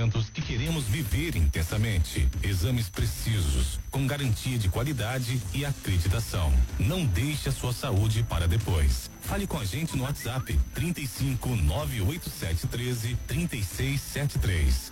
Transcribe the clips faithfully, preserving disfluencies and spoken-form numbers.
momentos que queremos viver intensamente. Exames precisos, com garantia de qualidade e acreditação. Não deixe a sua saúde para depois. Fale com a gente no WhatsApp trinta e cinco, nove oito sete um três, trinta e seis setenta e três.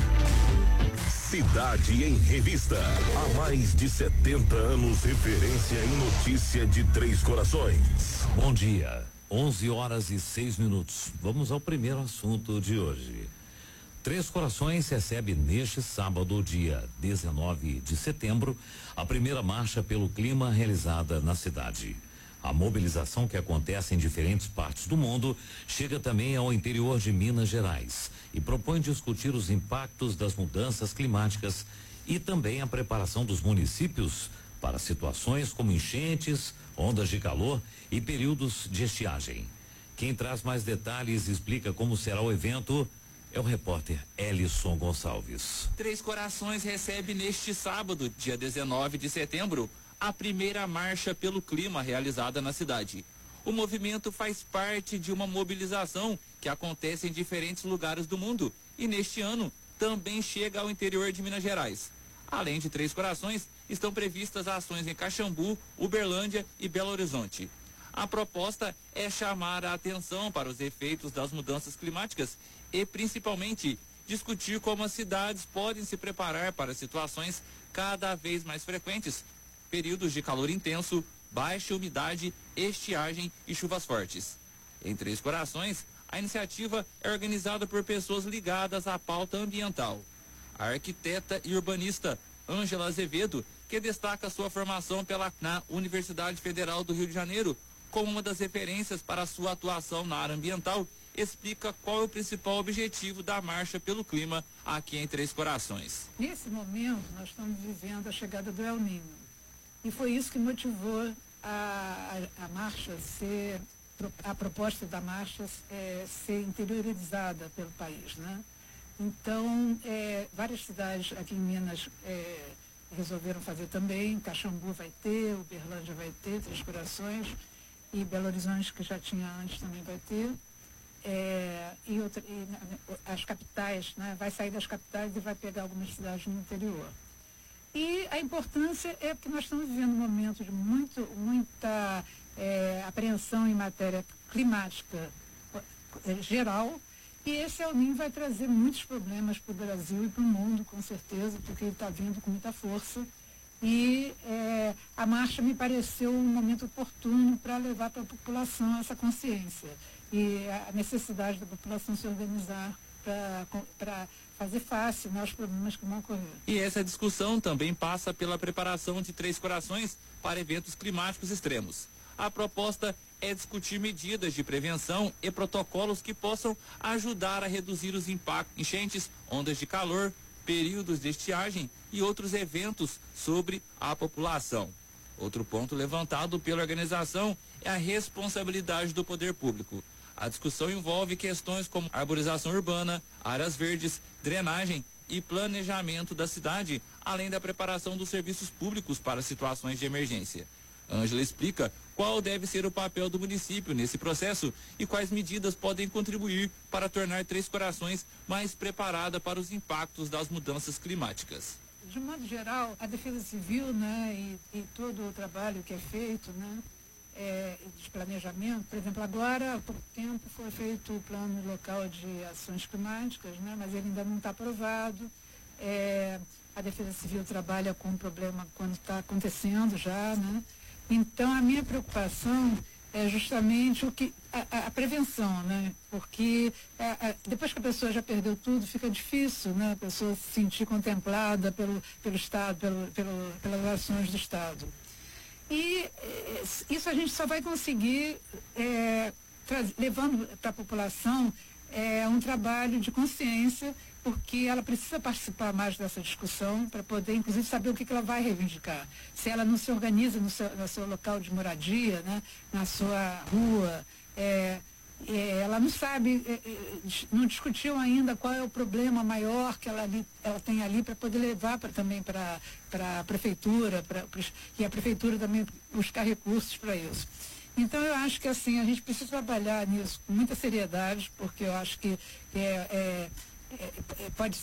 Cidade em Revista. Há mais de setenta anos, referência em notícia de Três Corações. Bom dia, onze horas e seis minutos. Vamos ao primeiro assunto de hoje. Três Corações recebe neste sábado, dia dezenove de setembro, a primeira marcha pelo clima realizada na cidade. A mobilização, que acontece em diferentes partes do mundo, chega também ao interior de Minas Gerais e propõe discutir os impactos das mudanças climáticas e também a preparação dos municípios para situações como enchentes, ondas de calor e períodos de estiagem. Quem traz mais detalhes e explica como será o evento é o repórter Elison Gonçalves. Três Corações recebe neste sábado, dia dezenove de setembro, a primeira marcha pelo clima realizada na cidade. O movimento faz parte de uma mobilização que acontece em diferentes lugares do mundo e neste ano também chega ao interior de Minas Gerais. Além de Três Corações, estão previstas ações em Caxambu, Uberlândia e Belo Horizonte. A proposta é chamar a atenção para os efeitos das mudanças climáticas e, principalmente, discutir como as cidades podem se preparar para situações cada vez mais frequentes, períodos de calor intenso, baixa umidade, estiagem e chuvas fortes. Em Três Corações, a iniciativa é organizada por pessoas ligadas à pauta ambiental. A arquiteta e urbanista Ângela Azevedo, que destaca sua formação pela, na Universidade Federal do Rio de Janeiro como uma das referências para a sua atuação na área ambiental, explica qual é o principal objetivo da Marcha pelo Clima aqui em Três Corações. Nesse momento, nós estamos vivendo a chegada do El Niño. E foi isso que motivou a, a, a marcha ser, a proposta da marcha é, ser interiorizada pelo país, né? Então, é, várias cidades aqui em Minas é, resolveram fazer também. Caxambu vai ter, Uberlândia vai ter, Três Corações, e Belo Horizonte, que já tinha antes, também vai ter. É, e, outra, e as capitais, né? Vai sair das capitais e vai pegar algumas cidades no interior. E a importância é porque nós estamos vivendo um momento de muito, muita é, apreensão em matéria climática é, geral, e esse El Niño vai trazer muitos problemas para o Brasil e para o mundo, com certeza, porque ele está vindo com muita força. E é, a marcha me pareceu um momento oportuno para levar para a população essa consciência e a necessidade da população se organizar para fazer face, né, aos problemas que vão ocorrer. E essa discussão também passa pela preparação de Três Corações para eventos climáticos extremos. A proposta é discutir medidas de prevenção e protocolos que possam ajudar a reduzir os impactos, enchentes, ondas de calor, períodos de estiagem e outros eventos sobre a população. Outro ponto levantado pela organização é a responsabilidade do poder público. A discussão envolve questões como arborização urbana, áreas verdes, drenagem e planejamento da cidade, além da preparação dos serviços públicos para situações de emergência. Ângela explica qual deve ser o papel do município nesse processo e quais medidas podem contribuir para tornar Três Corações mais preparada para os impactos das mudanças climáticas. De modo geral, a Defesa Civil, né, e, e todo o trabalho que é feito, né, é, de planejamento, por exemplo, agora há pouco tempo foi feito o plano local de ações climáticas, né, mas ele ainda não está aprovado. É, a Defesa Civil trabalha com o problema quando está acontecendo já, né? Então, a minha preocupação é justamente o que, a, a prevenção, né? Porque a, a, depois que a pessoa já perdeu tudo, fica difícil, né? A pessoa se sentir contemplada pelo, pelo Estado, pelo, pelo, pelas ações do Estado. E eh, isso a gente só vai conseguir é, traz, levando para a população é, um trabalho de consciência, porque ela precisa participar mais dessa discussão para poder, inclusive, saber o que, que ela vai reivindicar. Se ela não se organiza no seu, no seu local de moradia, né, na sua rua, é, é, ela não sabe, é, é, não discutiu ainda qual é o problema maior que ela, ali, ela tem ali para poder levar pra, também para a prefeitura, pra, pra, e a prefeitura também buscar recursos para isso. Então, eu acho que assim, a gente precisa trabalhar nisso com muita seriedade, porque eu acho que é, é É, pode